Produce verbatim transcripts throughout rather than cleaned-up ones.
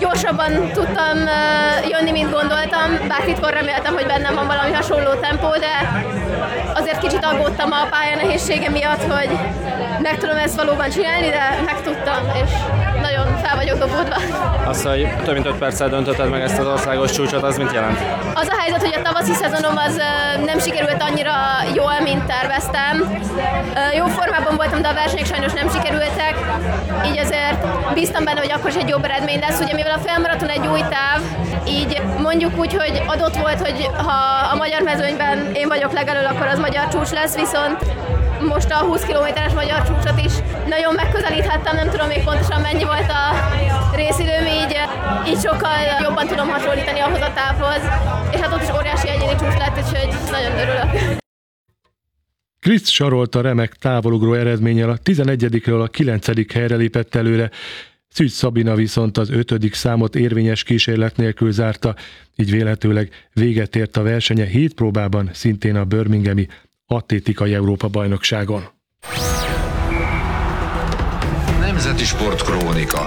gyorsabban tudtam jönni, mint gondoltam, bár titkon reméltem, hogy bennem van valami hasonló tempó, de azért kicsit aggódtam a pálya nehézsége miatt, hogy meg tudom ezt valóban csinálni, de megtudtam, és nagyon fel vagyok dobódva. Azt, hogy több mint öt perccel döntötted meg ezt az országos csúcsot, az mit jelent? Az a helyzet, hogy a tavaszi szezonom az nem sikerült annyira jól, mint terveztem. Jó formában voltam, de a versenyek sajnos nem sikerültek, így ezért bíztam benne, hogy akkor is egy jobb eredmény lesz. Ugye mivel a félmaraton egy új táv, így mondjuk úgy, hogy adott volt, hogy ha a magyar mezőnyben én vagyok legelől, akkor az magyar csúcs lesz, viszont most a húsz kilométeres magyar csúcsot is nagyon megközelíthettem, nem tudom még pontosan mennyi volt a részidőm, így, így sokkal jobban tudom hasonlítani ahhoz a távhoz, és hát ott is óriási egyéni csúcs lett, úgyhogy nagyon örülök. Kriszt Sarolta remek távolugró eredménnyel a tizenegyedikről a kilencedik helyre lépett előre, Szűcs Szabina viszont az ötödik számot érvényes kísérlet nélkül zárta, így véletőleg véget ért a versenye hét próbában, szintén a birminghami atlétikai Európa-bajnokságon. Nemzeti Sport Krónika.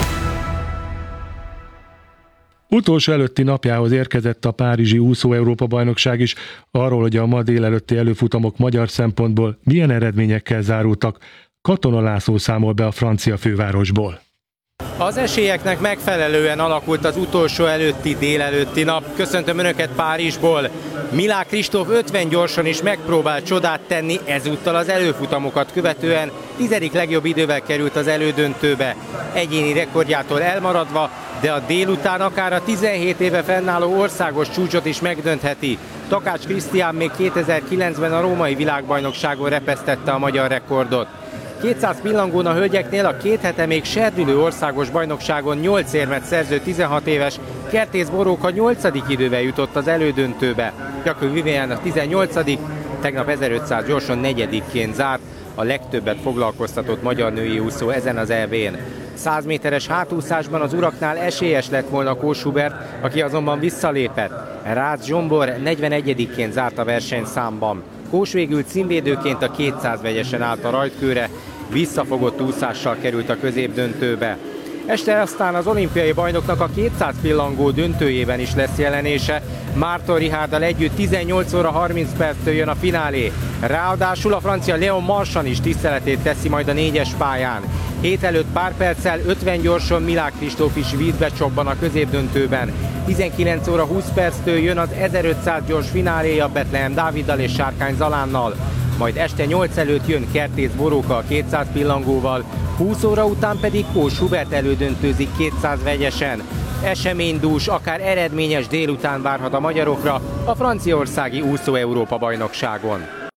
Utolsó előtti napjához érkezett a párizsi úszó Európa-bajnokság is. Arról, hogy a ma délelőtti előfutamok magyar szempontból milyen eredményekkel zárultak, Katona László számol be a francia fővárosból. Az esélyeknek megfelelően alakult az utolsó előtti délelőtti nap. Köszöntöm Önöket Párizsból. Milák Kristóf ötven gyorsan is megpróbált csodát tenni, ezúttal az előfutamokat követően tizedik legjobb idővel került az elődöntőbe. Egyéni rekordjától elmaradva, de a délután akár a tizenhét éve fennálló országos csúcsot is megdöntheti. Takács Krisztián még kétezer-kilencben a római világbajnokságon repesztette a magyar rekordot. kétszáz pillangón a hölgyeknél a két hete még serdülő országos bajnokságon nyolc érmet szerző tizenhat éves Kertész Boróka nyolcadik idővel jutott az elődöntőbe. Jakub Vivien a tizennyolcadik tegnap ezerötszáz gyorson negyedikként zárt, a legtöbbet foglalkoztatott magyar női úszó ezen az é bén. száz méteres hátúszásban az uraknál esélyes lett volna Kós Hubert, aki azonban visszalépett. Rácz Zsombor negyvenegyedikként zárt a versenyszámban. Kós végül címvédőként a kétszáz vegyesen állt a rajtkőre, visszafogott úszással került a középdöntőbe. Este aztán az olimpiai bajnoknak a kétszáz pillangó döntőjében is lesz jelenése. Márton Richárddal együtt tizennyolc óra harminc perctől jön a finálé. Ráadásul a francia Léon Marchand is tiszteletét teszi majd a négyes pályán. Hét előtt pár perccel ötven gyorson Milák Kristóf is vízbe csobban a középdöntőben. tizenkilenc óra húsz perctől jön az ezerötszáz gyors fináléja Betlehem Dáviddal és Sárkány Zalánnal. Majd este nyolc előtt jön Kertész Boróka a kétszáz pillangóval, húsz óra után pedig Kós Hubert elődöntőzik kétszáz vegyesen. Eseménydús, akár eredményes délután várhat a magyarokra a franciaországi úszó Európa-bajnokságon.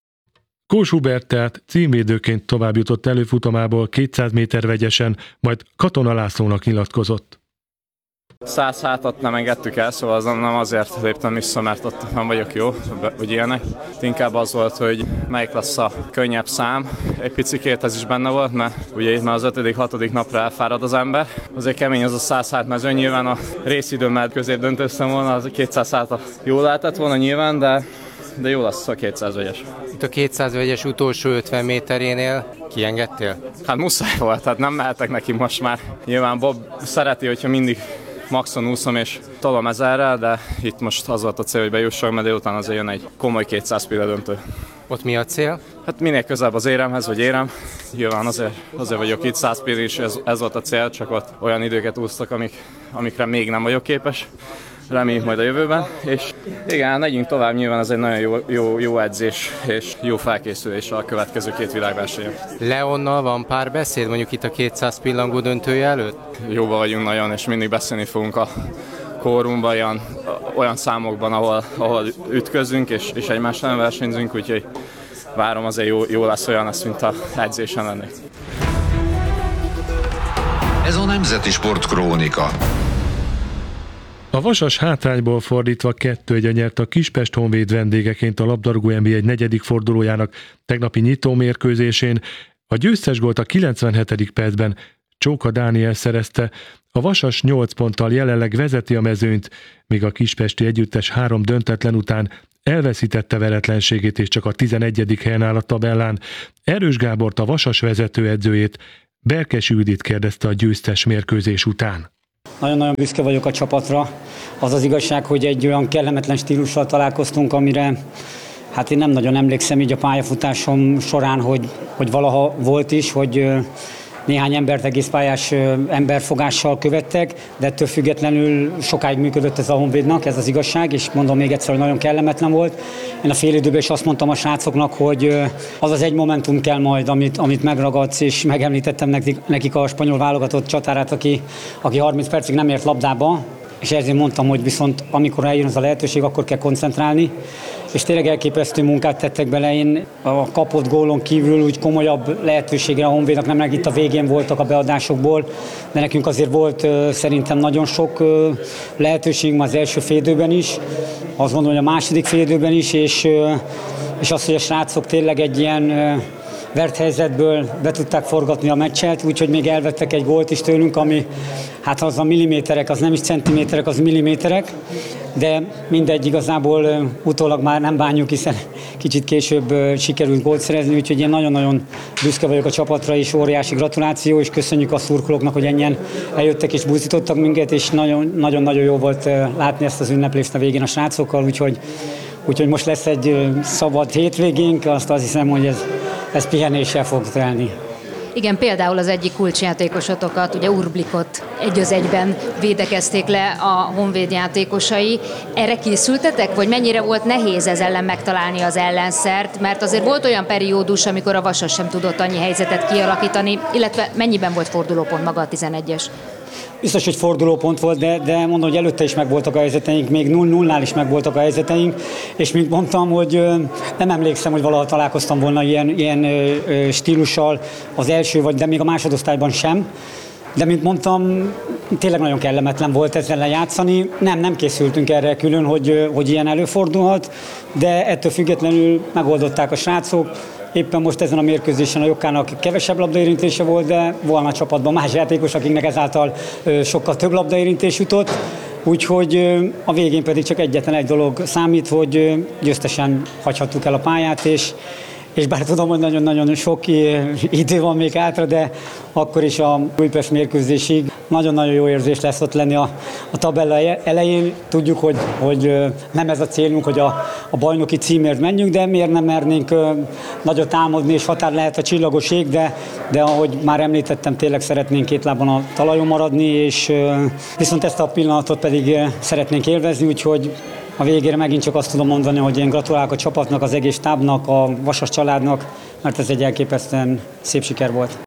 Kós Hubert tehát címvédőként tovább jutott előfutamából kétszáz méter vegyesen, majd Katona Lászlónak nyilatkozott. Száz hátat nem engedtük el, szóval az nem azért léptem vissza, mert ott nem vagyok jó, hogy ilyenek. Inkább az volt, hogy melyik lesz a könnyebb szám. Egy picikét ez is benne volt, mert ugye itt már az ötödik, hatodik napra elfárad az ember. Azért kemény az a száz hát mezőny, nyilván a részidőmmel közép döntöztem volna, az a kétszáz hát jó lehetett volna nyilván, de, de jó lesz a kétszáz vegyes. Itt a kétszáz vegyes utolsó ötven méterénél kiengedtél? Hát muszáj volt, hát nem mehetek neki most már. Nyilván Bob szereti, hogyha mindig maxon úszom és tolom ezerrel, de itt most az volt a cél, hogy bejussak, mert délután azért jön egy komoly kétszáz pilla döntő. Ott mi a cél? Hát minél közelebb az éremhez, vagy érem. Nyilván azért, azért vagyok itt, száz pilla is, ez, ez volt a cél, csak ott olyan időket úsztak, amik, amikre még nem vagyok képes. Reméljük majd a jövőben, és igen, megyünk tovább, nyilván ez egy nagyon jó, jó, jó edzés és jó felkészülés a következő két világversenyen. Leonnal van pár beszéd, mondjuk itt a kétszáz pillangó döntője előtt? Jóban vagyunk nagyon, és mindig beszélni fogunk a kórumban, olyan, olyan számokban, ahol, ahol ütközünk, és, és egymás ellen versenyzünk, úgyhogy várom, azért jó, jó lesz, olyan lesz, mint a edzésen lenni. Ez a Nemzeti Sport Krónika. A Vasas hátrányból fordítva kettő egyen nyert a Kispest Honvéd vendégeként a labdarúgó en bé egy negyedik fordulójának tegnapi nyitó mérkőzésén. A győztes gólt a kilencvenhetedik percben Csóka Dániel szerezte. A Vasas nyolc ponttal jelenleg vezeti a mezőnyt, míg a kispesti együttes három döntetlen után elveszítette veretlenségét és csak a tizenegyedik helyen áll a tabellán. Erős Gábort, a Vasas vezetőedzőjét, Berkes Judit kérdezte a győztes mérkőzés után. Nagyon-nagyon büszke vagyok a csapatra. Az az igazság, hogy egy olyan kellemetlen stílussal találkoztunk, amire hát én nem nagyon emlékszem így a pályafutásom során, hogy, hogy valaha volt is, hogy néhány embert egész pályás emberfogással követtek, de ettől függetlenül sokáig működött ez a Honvédnak, ez az igazság, és mondom még egyszer, hogy nagyon kellemetlen volt. Én a félidőben is azt mondtam a srácoknak, hogy az az egy momentum kell majd, amit, amit megragadsz, és megemlítettem nekik, nekik a spanyol válogatott csatárát, aki, aki harminc percig nem ért labdába, és ezért mondtam, hogy viszont amikor eljön az a lehetőség, akkor kell koncentrálni, és tényleg elképesztő munkát tettek bele. Én a kapott gólon kívül úgy komolyabb lehetőségre a Honvédnak nem, meg itt a végén voltak a beadásokból, de nekünk azért volt uh, szerintem nagyon sok uh, lehetőségünk az első félidőben is, azt gondolom, hogy a második félidőben is, és, uh, és az, hogy a srácok tényleg egy ilyen uh, vert helyzetből be tudták forgatni a meccset, úgyhogy még elvettek egy gólt is tőlünk, ami hát az a milliméterek, az nem is centiméterek, az milliméterek, de mindegy, igazából utólag már nem bánjuk, hiszen kicsit később sikerült gólt szerezni, úgyhogy én nagyon-nagyon büszke vagyok a csapatra, és óriási gratuláció, és köszönjük a szurkolóknak, hogy ennyien eljöttek és buzdítottak minket, és nagyon-nagyon jó volt látni ezt az ünneplést a végén a srácokkal, úgyhogy Úgyhogy most lesz egy szabad hétvégénk, azt azt hiszem, hogy ez, ez pihenéssel fog telni. Igen, például az egyik kulcsjátékosotokat, ugye Urblikot egy az egyben védekezték le a Honvéd játékosai. Erre készültetek, vagy mennyire volt nehéz ez ellen megtalálni az ellenszert? Mert azért volt olyan periódus, amikor a Vasas sem tudott annyi helyzetet kialakítani, illetve mennyiben volt fordulópont maga a tizenegyes? Biztos, hogy fordulópont volt, de, de mondom, hogy előtte is megvoltak a helyzeteink, még nulla nullnál is megvoltak a helyzeteink, és mint mondtam, hogy nem emlékszem, hogy valaha találkoztam volna ilyen, ilyen stílussal az első, vagy de még a másodosztályban sem. De mint mondtam, tényleg nagyon kellemetlen volt ezzel lejátszani. Nem, nem készültünk erre külön, hogy, hogy ilyen előfordulhat, de ettől függetlenül megoldották a srácok. Éppen most ezen a mérkőzésen a Jokkának kevesebb labdaérintése volt, de volna a csapatban más játékos, akiknek ezáltal sokkal több labdaérintés jutott. Úgyhogy a végén pedig csak egyetlen egy dolog számít, hogy győztesen hagyhattuk el a pályát, és és bár tudom, hogy nagyon-nagyon sok idő van még hátra, de akkor is a Újpest mérkőzésig nagyon-nagyon jó érzés lesz ott lenni a, a tabella elején. Tudjuk, hogy, hogy nem ez a célunk, hogy a, a bajnoki címért menjünk, de miért nem mernénk nagyot támadni, és határ lehet a csillagoség, de, de ahogy már említettem, tényleg szeretnénk két lábon a talajon maradni, és viszont ezt a pillanatot pedig szeretnénk élvezni, úgyhogy a végére megint csak azt tudom mondani, hogy én gratulálok a csapatnak, az egész stábnak, a Vasas családnak, mert ez egy elképesztően szép siker volt.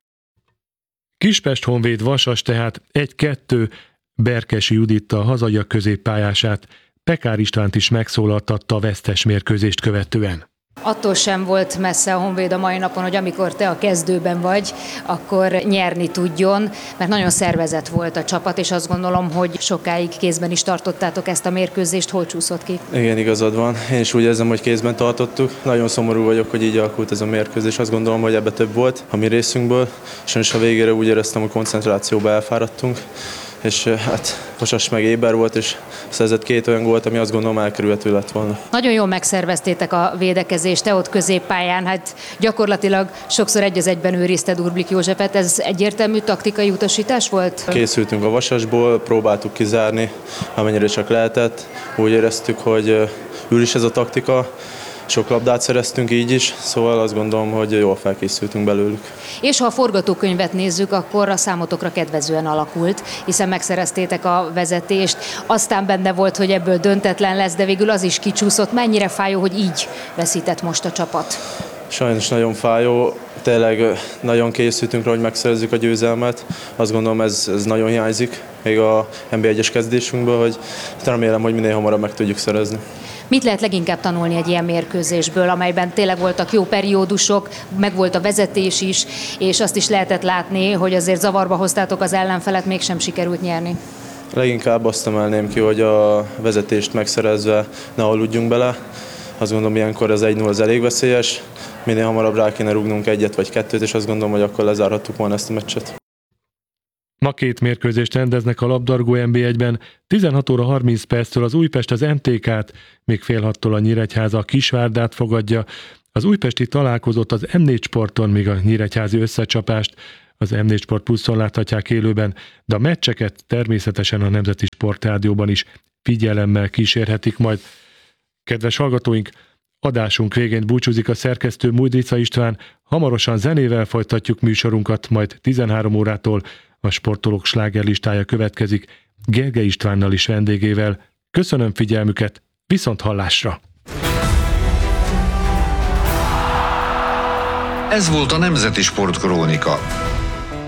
Kispest Honvéd Vasas tehát egy kettő, Berkesi Juditta a hazaiak középpályását, Pekár Istvánt is megszólaltatta a vesztes mérkőzést követően. Attól sem volt messze a Honvéd a mai napon, hogy amikor te a kezdőben vagy, akkor nyerni tudjon, mert nagyon szervezett volt a csapat, és azt gondolom, hogy sokáig kézben is tartottátok ezt a mérkőzést. Hol csúszott ki? Igen, igazad van. Én is úgy érzem, hogy kézben tartottuk. Nagyon szomorú vagyok, hogy így alakult ez a mérkőzés. Azt gondolom, hogy ebbe több volt a mi részünkből. Sajnos a végére úgy éreztem, hogy koncentrációba elfáradtunk. És hát Vasas meg éber volt, és szerzett két olyan gólt, ami azt gondolom elkerülhető lett volna. Nagyon jól megszerveztétek a védekezést, te ott középpályán, hát gyakorlatilag sokszor egy az egyben őrizted Urblik Józsefet, ez egyértelmű taktikai utasítás volt? Készültünk a Vasasból, próbáltuk kizárni, amennyire csak lehetett. Úgy éreztük, hogy ül is ez a taktika, sok labdát szereztünk így is, szóval azt gondolom, hogy jól felkészültünk belőlük. És ha a forgatókönyvet nézzük, akkor a számotokra kedvezően alakult, hiszen megszereztétek a vezetést, aztán benne volt, hogy ebből döntetlen lesz, de végül az is kicsúszott. Mennyire fájó, hogy így veszített most a csapat? Sajnos nagyon fájó, tényleg nagyon készültünk rá, hogy megszerezzük a győzelmet. Azt gondolom, ez, ez nagyon hiányzik még a en bé egyes kezdésünkből, hogy remélem, hogy minél hamarabb meg tudjuk szerezni. Mit lehet leginkább tanulni egy ilyen mérkőzésből, amelyben tényleg voltak jó periódusok, meg volt a vezetés is, és azt is lehetett látni, hogy azért zavarba hoztátok az ellenfelet, mégsem sikerült nyerni? Leginkább azt emelném ki, hogy a vezetést megszerezve ne aludjunk bele. Azt gondolom, ilyenkor az egy null az elég veszélyes. Minél hamarabb rá kéne rúgnunk egyet vagy kettőt, és azt gondolom, hogy akkor lezárhattuk volna ezt a meccset. Ma két mérkőzést rendeznek a labdarúgó en bé egyben, tizenhat óra harminc perctől az Újpest az em té ká-t, még fél hattól a Nyíregyháza a Kisvárdát fogadja. Az újpesti találkozott az em négy Sporton, míg a nyíregyházi összecsapást az em négy Sport Pluszon láthatják élőben, de a meccseket természetesen a Nemzeti Sportrádióban is figyelemmel kísérhetik majd. Kedves hallgatóink, adásunk végén búcsúzik a szerkesztő Mújdrica István, hamarosan zenével folytatjuk műsorunkat, majd tizenhárom órától a sportolók slágerlistája következik, Gergely Istvánnal is vendégével. Köszönöm figyelmüket, viszont hallásra! Ez volt a Nemzeti Sport Krónika.